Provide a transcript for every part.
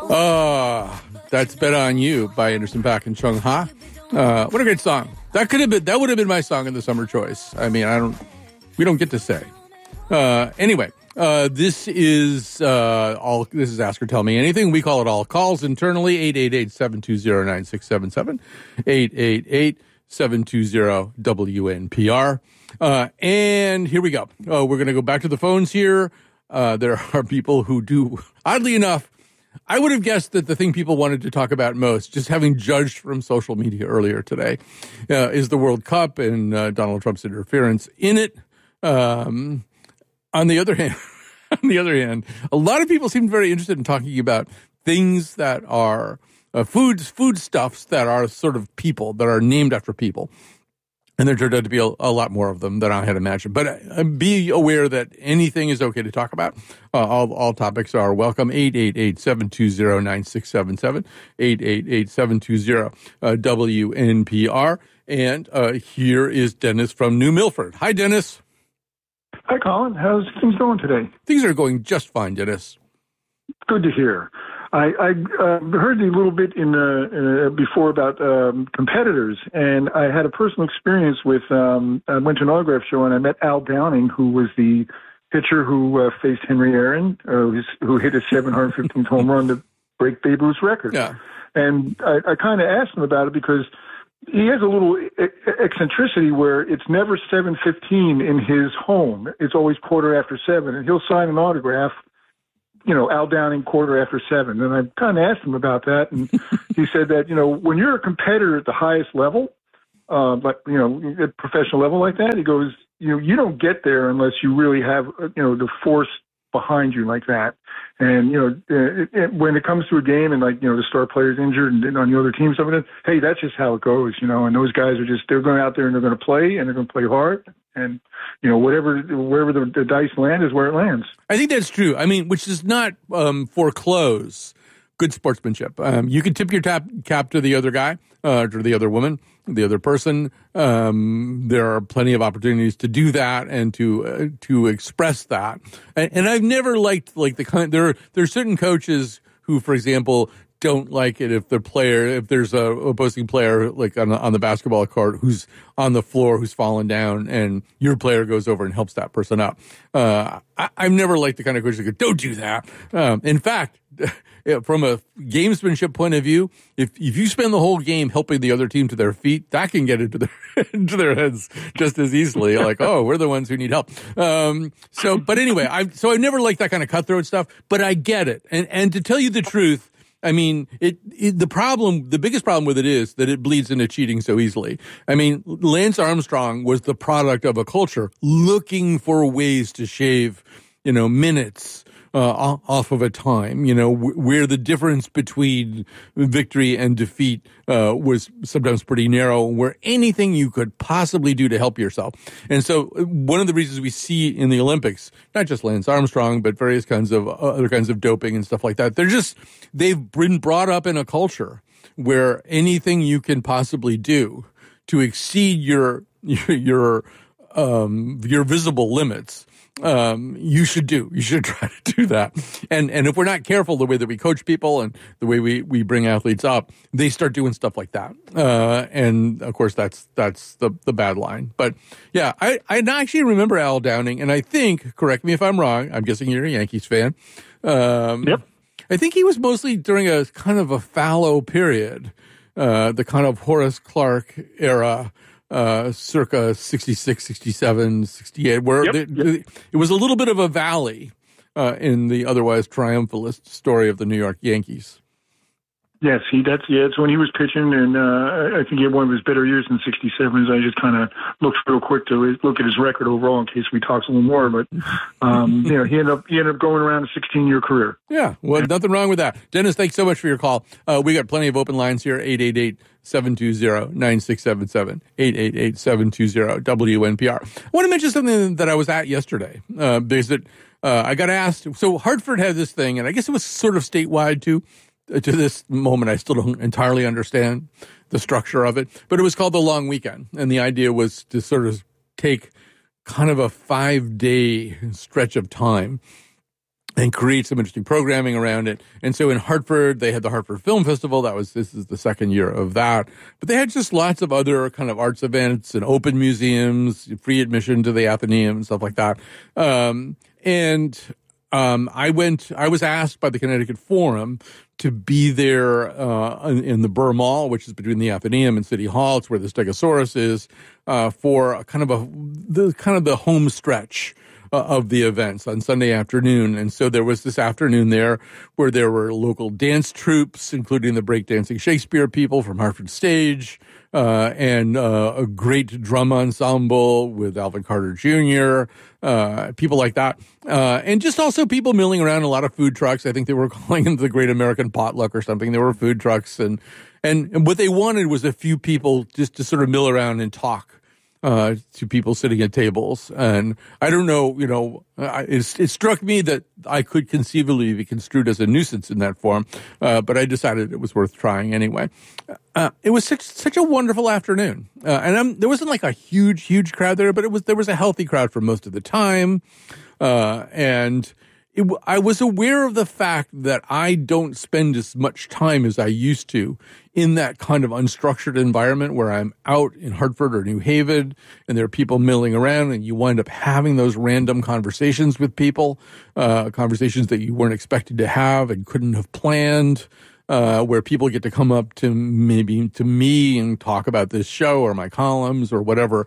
That's Bet On You by Anderson .Paak and Chung Ha. What a great song. That would have been my song in the summer choice. I mean, we don't get to say. Anyway, this is Ask or Tell Me Anything. We call it all calls internally, 888-720-9677, 888-720-WNPR. And here we go. We're going to go back to the phones here. There are people who do, oddly enough, I would have guessed that the thing people wanted to talk about most, just having judged from social media earlier today, is the World Cup and Donald Trump's interference in it. On the other hand, a lot of people seem very interested in talking about things that are foodstuffs that are sort of people, that are named after people. And there turned out to be a lot more of them than I had imagined. But be aware that anything is okay to talk about. All topics are welcome. 888-720-9677, 888-720-WNPR. And here is Dennis from New Milford. Hi, Dennis. Hi, Colin. How's things going today? Things are going just fine, Dennis. Good to hear. I heard a little bit before about competitors, and I had a personal experience with. I went to an autograph show and I met Al Downing, who was the pitcher who faced Henry Aaron, who hit a 715th home run to break Babe Ruth's record. Yeah. And I kind of asked him about it because he has a little eccentricity where it's never 7:15 in his home. It's always 7:15, and he'll sign an autograph. Al Downing 7:15. And I kind of asked him about that. And he said that, when you're a competitor at the highest level, at professional level like that, he goes, you don't get there unless you really have, the force behind you like that. And, when it comes to a game and the star player's injured and on the other team, something, hey, that's just how it goes, and those guys they're going out there and they're going to play and they're going to play hard. And, wherever the dice land is where it lands. I think that's true. I mean, which does not foreclose good sportsmanship. You can tip your cap to the other guy, to the other woman, the other person. There are plenty of opportunities to do that and to express that. And I've never liked the kind. There are certain coaches who, for example, don't like it if there's a opposing player on the basketball court who's on the floor, who's fallen down, and your player goes over and helps that person up. I've never liked the kind of coach that go, don't do that. In fact, from a gamesmanship point of view, if you spend the whole game helping the other team to their feet, that can get into their heads just as easily. Like, oh, we're the ones who need help. But anyway, I've never liked that kind of cutthroat stuff, but I get it. And to tell you the truth, I mean, the biggest problem with it is that it bleeds into cheating so easily. I mean, Lance Armstrong was the product of a culture looking for ways to shave, minutes off of a time, where the difference between victory and defeat was sometimes pretty narrow, where anything you could possibly do to help yourself. And so one of the reasons we see in the Olympics, not just Lance Armstrong, but various kinds of other kinds of doping and stuff like that, they've been brought up in a culture where anything you can possibly do to exceed your visible limits, you should try to do that. And if we're not careful the way that we coach people and the way we bring athletes up, they start doing stuff like that. And of course that's the bad line. But yeah, I actually remember Al Downing, and I think, correct me if I'm wrong, I'm guessing you're a Yankees fan. Yep. I think he was mostly during a kind of a fallow period, the kind of Horace Clarke era, circa 66, 67, 68, where it was a little bit of a valley in the otherwise triumphalist story of the New York Yankees. Yes, it's when he was pitching, and I think he had one of his better years in '67. I just kind of looked real quick to look at his record overall in case we talk a little more. But he ended up going around a 16-year career. Yeah, well, nothing wrong with that. Dennis, thanks so much for your call. We got plenty of open lines here. 888-720-9677, 888-720-WNPR. I want to mention something that I was at yesterday because I got asked. So Hartford had this thing, and I guess it was sort of statewide too. To this moment, I still don't entirely understand the structure of it, but it was called the Long Weekend. And the idea was to sort of take kind of a 5-day stretch of time and create some interesting programming around it. And so in Hartford, they had the Hartford Film Festival. This is the second year of that. But they had just lots of other kind of arts events and open museums, free admission to the Athenaeum and stuff like that. I was asked by the Connecticut Forum to be there in the Burr Mall, which is between the Athenaeum and City Hall. It's where the Stegosaurus is, for the home stretch of the events on Sunday afternoon. And so there was this afternoon there where there were local dance troupes, including the breakdancing Shakespeare people from Hartford Stage, and a great drum ensemble with Alvin Carter Jr., people like that. And just also people milling around, a lot of food trucks. I think they were calling it the Great American Potluck or something. There were food trucks. And what they wanted was a few people just to sort of mill around and talk to people sitting at tables. And I don't know, it struck me that I could conceivably be construed as a nuisance in that form, but I decided it was worth trying anyway. It was such a wonderful afternoon. There wasn't like a huge crowd there, but there was a healthy crowd for most of the time. I was aware of the fact that I don't spend as much time as I used to in that kind of unstructured environment where I'm out in Hartford or New Haven and there are people milling around and you wind up having those random conversations with people, conversations that you weren't expected to have and couldn't have planned, where people get to come up to me and talk about this show or my columns or whatever.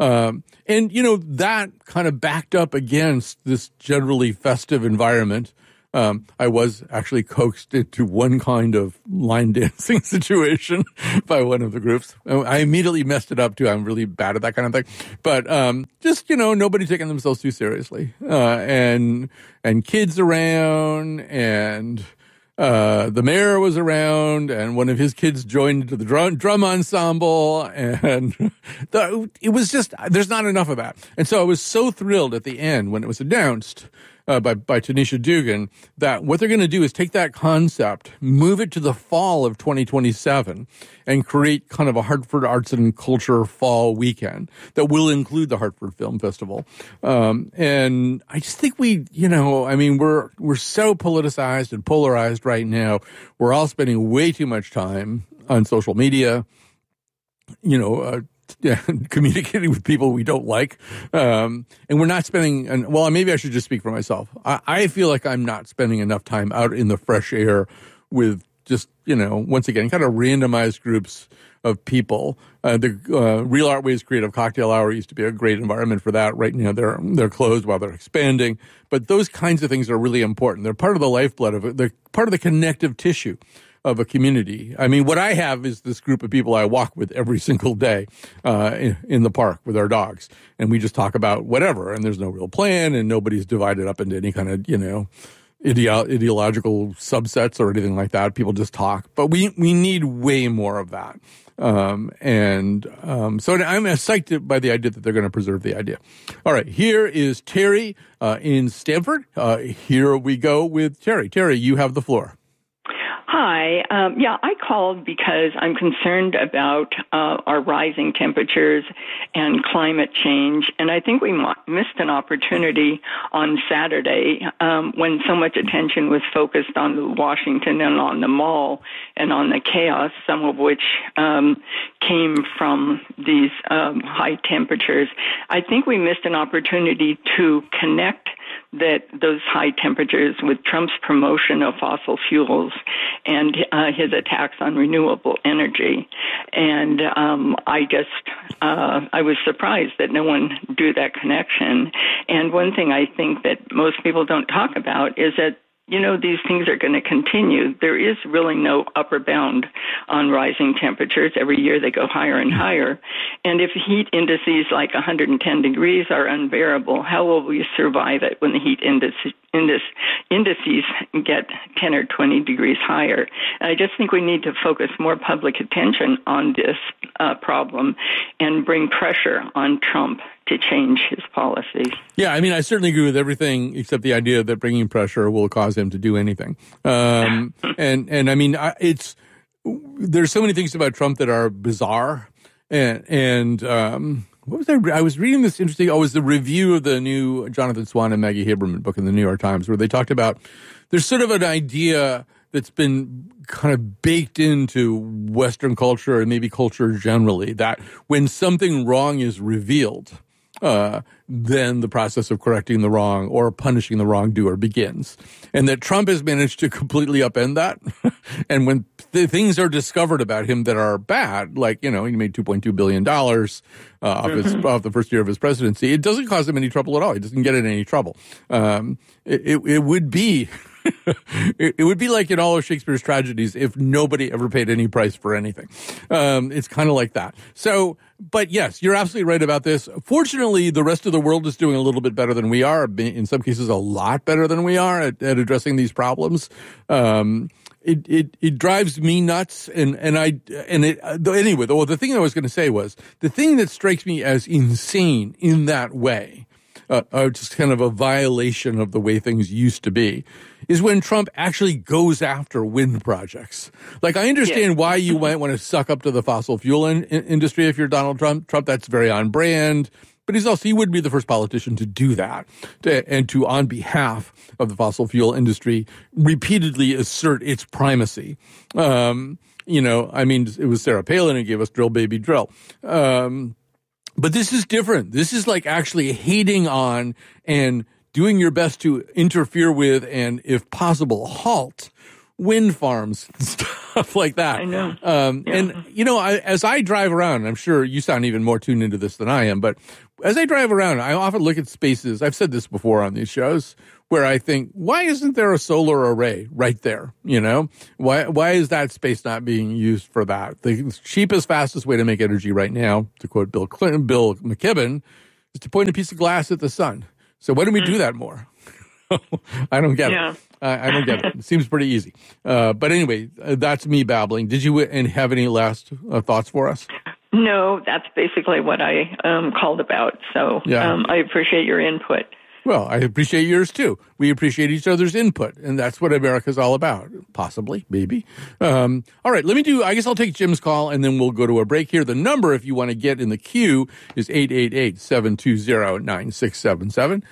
That kind of backed up against this generally festive environment. I was actually coaxed into one kind of line dancing situation by one of the groups. I immediately messed it up too. I'm really bad at that kind of thing. But nobody taking themselves too seriously. And kids around, and the mayor was around, and one of his kids joined the drum ensemble, and it was just, there's not enough of that. And so I was so thrilled at the end when it was announced by Tanisha Dugan that what they're going to do is take that concept, move it to the fall of 2027, and create kind of a Hartford Arts and Culture fall weekend that will include the Hartford Film Festival. And I just think we're so politicized and polarized right now. We're all spending way too much time on social media, communicating with people we don't like. And we're not spending, maybe I should just speak for myself. I feel like I'm not spending enough time out in the fresh air with just, once again, kind of randomized groups of people. The Real Artways Creative Cocktail Hour used to be a great environment for that. Right now they're closed while they're expanding. But those kinds of things are really important. They're part of the lifeblood of it. They're part of the connective tissue of a community. I mean, what I have is this group of people I walk with every single day in the park with our dogs. And we just talk about whatever. And there's no real plan, and nobody's divided up into any kind of, ideological subsets or anything like that. People just talk. But we need way more of that. So I'm psyched by the idea that they're going to preserve the idea. All right, here is Terry in Stamford. Here we go with Terry. Terry, you have the floor. Hi. I called because I'm concerned about our rising temperatures and climate change. And I think we missed an opportunity on Saturday when so much attention was focused on Washington and on the mall and on the chaos, some of which came from these high temperatures. I think we missed an opportunity to connect those high temperatures with Trump's promotion of fossil fuels and his attacks on renewable energy. And I was surprised that no one drew that connection. And one thing I think that most people don't talk about is that these things are going to continue. There is really no upper bound on rising temperatures. Every year they go higher and higher. And if heat indices like 110 degrees are unbearable, how will we survive it when the heat indices get 10 or 20 degrees higher? And I just think we need to focus more public attention on this problem and bring pressure on Trump to change his policies. Yeah, I mean, I certainly agree with everything except the idea that bringing pressure will cause him to do anything. And I mean, there's so many things about Trump that are bizarre, and what was I was reading this interesting. Oh, it was the review of the new Jonathan Swan and Maggie Haberman book in the New York Times, where they talked about there's sort of an idea that's been kind of baked into Western culture and maybe culture generally, that when something wrong is revealed, then the process of correcting the wrong or punishing the wrongdoer begins. And that Trump has managed to completely upend that. And when things are discovered about him that are bad, like, he made $2.2 billion off the first year of his presidency, it doesn't cause him any trouble at all. He doesn't get in any trouble. It would be... it would be like in all of Shakespeare's tragedies if nobody ever paid any price for anything. It's kind of like that. So, but yes, you're absolutely right about this. Fortunately, the rest of the world is doing a little bit better than we are. In some cases, a lot better than we are at addressing these problems. It drives me nuts. Anyway, the thing I was going to say was the thing that strikes me as insane in that way, just kind of a violation of the way things used to be, is when Trump actually goes after wind projects. Like, I understand why you might want to suck up to the fossil fuel industry if you're Donald Trump. That's very on brand. But he would be the first politician to do that, and to, on behalf of the fossil fuel industry, repeatedly assert its primacy. It was Sarah Palin who gave us Drill Baby Drill. But this is different. This is like actually hating on and doing your best to interfere with and, if possible, halt wind farms and stuff like that. I know. And, as I drive around, and I'm sure you sound even more tuned into this than I am, but as I drive around, I often look at spaces, I've said this before on these shows, where I think, why isn't there a solar array right there? Why is that space not being used for that? The cheapest, fastest way to make energy right now, to quote Bill McKibben, is to point a piece of glass at the sun. So why don't we do that more? I don't get it. I don't get it. It seems pretty easy. But anyway, that's me babbling. Did you have any last thoughts for us? No, that's basically what I called about. So I appreciate your input. Well, I appreciate yours too. We appreciate each other's input, and that's what America's all about. Possibly, maybe. All right, I guess I'll take Jim's call, and then we'll go to a break here. The number, if you want to get in the queue, is 888-720-9677,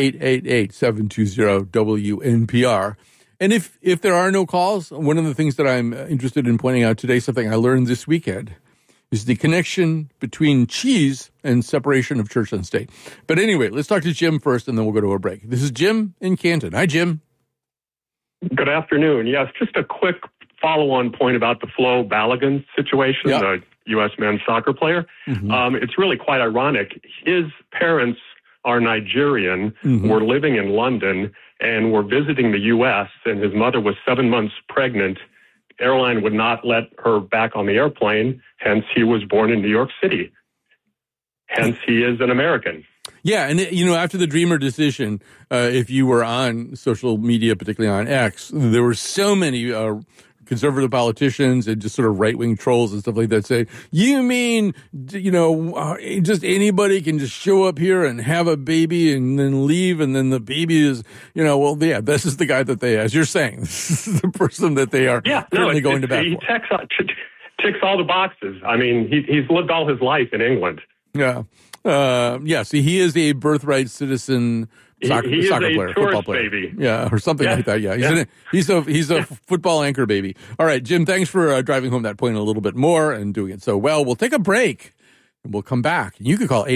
888-720-WNPR. And if there are no calls, one of the things that I'm interested in pointing out today, something I learned this weekend, is the connection between cheese and separation of church and state. But anyway, let's talk to Jim first, and then we'll go to a break. This is Jim in Canton. Hi, Jim. Good afternoon. Yes, just a quick follow-on point about the Flo Balogun situation, the U.S. men's soccer player. Mm-hmm. It's really quite ironic. His parents are Nigerian, were living in London, and were visiting the U.S., and his mother was 7 months pregnant. Airline would not let her back on the airplane, hence he was born in New York City. Hence he is an American. Yeah, and after the Dreamer decision, if you were on social media, particularly on X, there were so many conservative politicians and just sort of right-wing trolls and stuff like that say, you mean, just anybody can just show up here and have a baby and then leave, and then the baby is, this is the guy that they, as you're saying, this is the person that they are currently going to bat for. He ticks all the boxes. I mean, he's lived all his life in England. Yeah. See, he is a birthright citizen soccer player, football player. Baby. Yeah, or something like that. Yeah, he's a football anchor baby. All right, Jim, thanks for driving home that point a little bit more and doing it so well. We'll take a break and we'll come back. You can call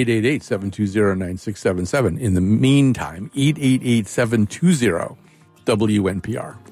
888-720-9677. In the meantime, 888-720-WNPR.